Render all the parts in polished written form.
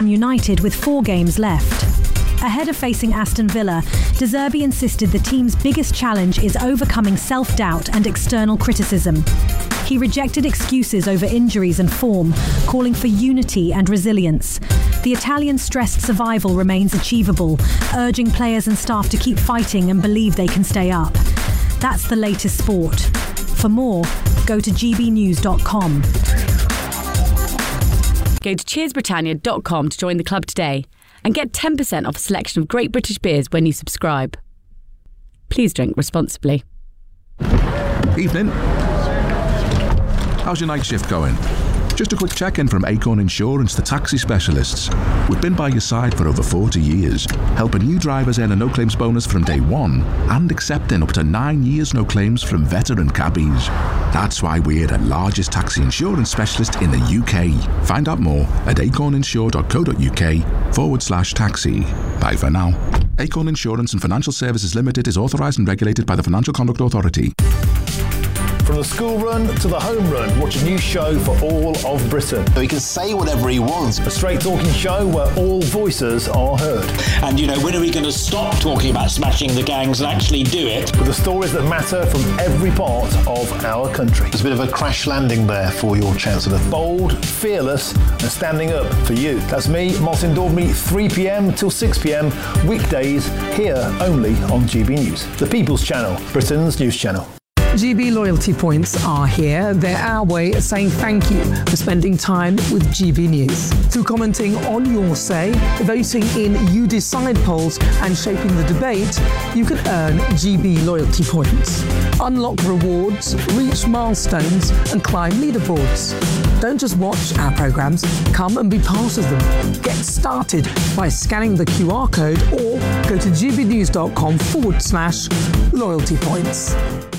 Man United with 4 games left. Ahead of facing Aston Villa, De Zerbi insisted the team's biggest challenge is overcoming self-doubt and external criticism. He rejected excuses over injuries and form, calling for unity and resilience. The Italian stressed survival remains achievable, urging players and staff to keep fighting and believe they can stay up. That's the latest sport. For more, go to gbnews.com. Go to cheersbritannia.com to join the club today and get 10% off a selection of great British beers when you subscribe. Please drink responsibly. Evening. How's your night shift going? Just a quick check-in from Acorn Insurance, the taxi specialists. We've been by your side for over 40 years, helping new drivers earn a no-claims bonus from day one and accepting up to 9 years no claims from veteran cabbies. That's why we're the largest taxi insurance specialist in the UK. Find out more at acorninsure.co.uk/taxi. Bye for now. Acorn Insurance and Financial Services Limited is authorised and regulated by the Financial Conduct Authority. From the school run to the home run, watch a new show for all of Britain. So he can say whatever he wants. A straight talking show where all voices are heard. And, when are we going to stop talking about smashing the gangs and actually do it? With the stories that matter from every part of our country. There's a bit of a crash landing there for your Chancellor. Bold, fearless and standing up for you. That's me, Martin Daubney, 3pm till 6pm, weekdays, here only on GB News. The People's Channel, Britain's news channel. GB loyalty points are here. They're our way of saying thank you for spending time with GB News. Through commenting on your say, voting in You Decide polls and shaping the debate, you can earn GB loyalty points. Unlock rewards, reach milestones and climb leaderboards. Don't just watch our programmes, come and be part of them. Get started by scanning the QR code or go to gbnews.com/loyalty points.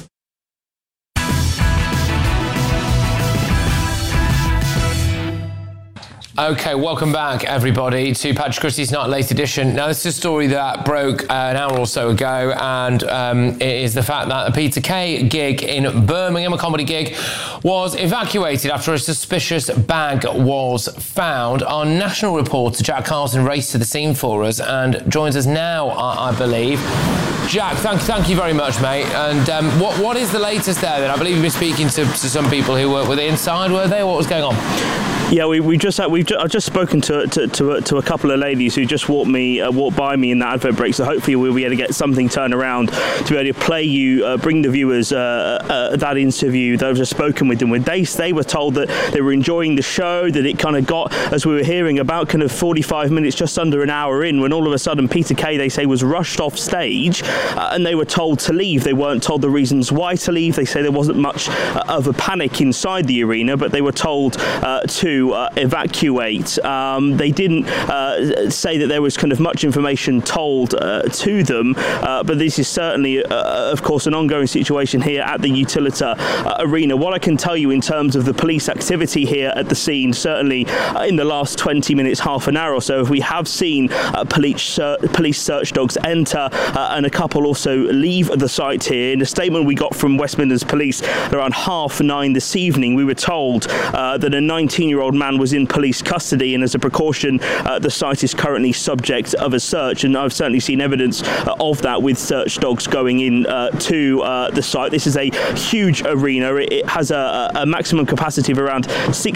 Okay, welcome back, everybody, to Patrick Christie's Night Late Edition. Now, this is a story that broke an hour or so ago, and it is the fact that a Peter Kay gig in Birmingham, a comedy gig, was evacuated after a suspicious bag was found. Our national reporter, Jack Carlton, raced to the scene for us and joins us now, I believe. Jack, thank you very much, mate. And what is the latest there then? I believe you've been speaking to some people who were they inside, were they? What was going on? Yeah, I've just spoken to a couple of ladies who just walked by me in that advert break. So hopefully we'll be able to get something turned around to be able to play you, bring the viewers that interview that I've just spoken with them. They were told that they were enjoying the show, that it kind of got, as we were hearing, about kind of 45 minutes, just under an hour in, when all of a sudden Peter Kay, they say, was rushed off stage, and they were told to leave. They weren't told the reasons why to leave. They say there wasn't much of a panic inside the arena, but they were told to evacuate. They didn't say that there was kind of much information told to them, but this is certainly, of course, an ongoing situation here at the Utilita Arena. What I can tell you in terms of the police activity here at the scene, certainly in the last 20 minutes, half an hour or so, we have seen police search dogs enter and a couple also leave the site here. In a statement we got from West Midlands Police around 9:30 this evening, we were told that a 19-year-old man was in police custody, and as a precaution the site is currently subject of a search, and I've certainly seen evidence of that with search dogs going in to the site. This is a huge arena. It has a maximum capacity of around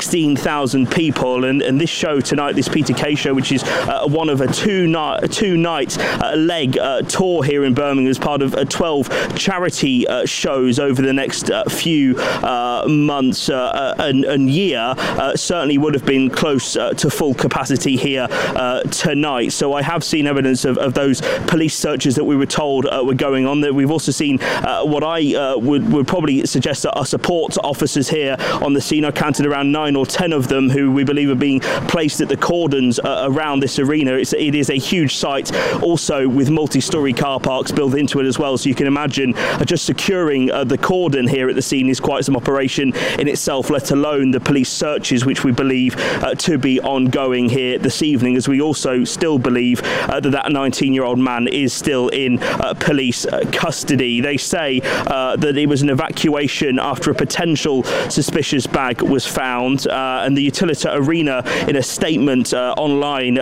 16,000 people, and this show tonight, this Peter Kay show, which is one of a two-night leg tour here in Birmingham as part of 12 charity shows over the next few months and year, certainly would have been close to full capacity here tonight. So I have seen evidence of those police searches that we were told were going on. That we've also seen what I would probably suggest are support officers here on the scene. I counted around 9 or 10 of them who we believe are being placed at the cordons around this arena. It is a huge site, also with multi-storey car parks built into it as well. So you can imagine just securing the cordon here at the scene is quite some operation in itself, let alone the police searches, which we believe to be ongoing here this evening, as we also still believe that 19-year-old man is still in police custody. They say that it was an evacuation after a potential suspicious bag was found, and the Utilita Arena, in a statement online,